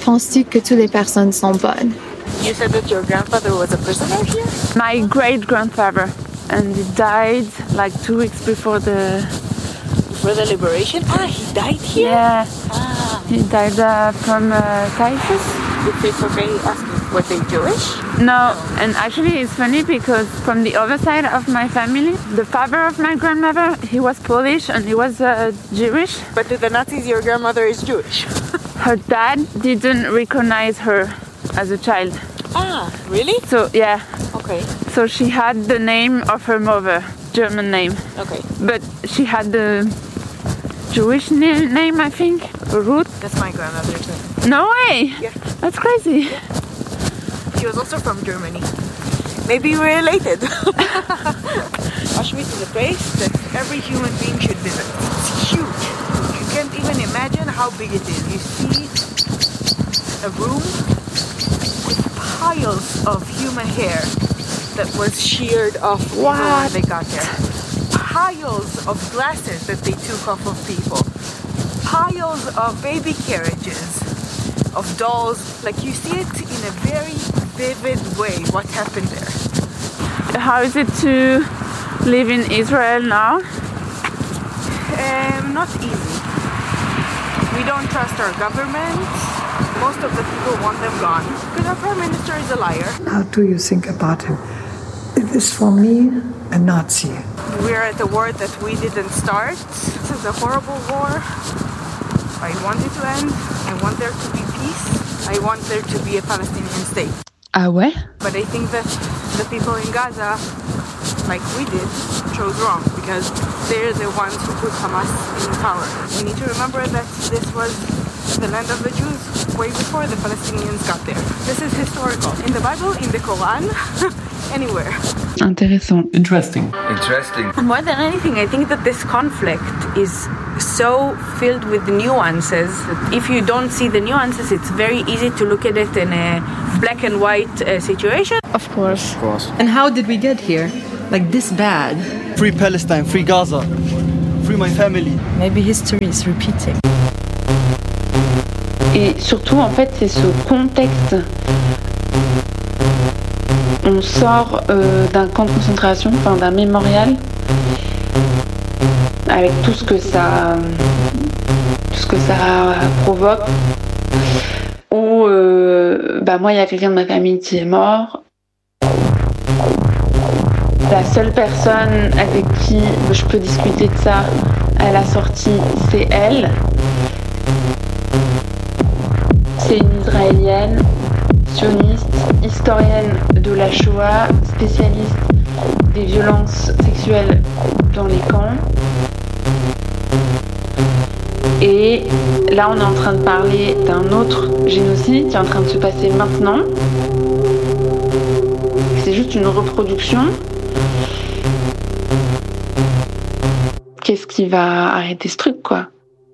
penses-tu que toutes les personnes sont bonnes? You said that your grandfather was a prisoner here? My great-grandfather, and he died like 2 weeks before the liberation? Ah, he died here? Yeah. Ah. He died from typhus. If it's okay asking, were they Jewish? No, and actually it's funny because from the other side of my family, the father of my grandmother, he was Polish and he was Jewish. But to the Nazis, your grandmother is Jewish. Her dad didn't recognize her as a child. Ah, really? So, yeah. Okay. So she had the name of her mother, German name. Okay. But she had the Jewish name, I think, Ruth. That's my grandmother's name. No way! Yeah. That's crazy. Yeah. She was also from Germany. Maybe we're related. Auschwitz is a place that every human being should visit. It's huge. You can't even imagine how big it is. You see a room with piles of human hair that was sheared off people when they got there. Piles of glasses that they took off of people. Piles of baby carriages, of dolls. Like you see it in a very vivid way what happened there. How is it to live in Israel now? Not easy. We don't trust our government. Most of the people want them gone because our prime minister is a liar. How do you think about him? It is for me a Nazi. We're at a war that we didn't start. This is a horrible war. I want it to end. I want there to be peace. I want there to be a Palestinian state. Ah ouais? But I think that the people in Gaza, like we did, chose wrong because they're the ones who put Hamas in power. We need to remember that this was the land of the Jews way before the Palestinians got there. This is historical. In the Bible, in the Quran, anywhere. Intéressant. Interesting. More than anything, I think that this conflict is so filled with nuances that if you don't see the nuances, it's very easy to look at it in a black and white situation. Of course. And how did we get here? Like this bad? Free Palestine, free Gaza, free my family. Maybe history is repeating. Et surtout, en fait, c'est ce contexte. On sort d'un camp de concentration, enfin d'un mémorial, avec tout ce que ça provoque. Où, moi, il y a quelqu'un de ma famille qui est mort. La seule personne avec qui je peux discuter de ça à la sortie, c'est elle. C'est une Israélienne, sioniste, historienne de la Shoah, spécialiste des violences sexuelles dans les camps. Et là, on est en train de parler d'un autre génocide qui est en train de se passer maintenant. C'est juste une reproduction. Qu'est-ce qui va arrêter ce truc, quoi ?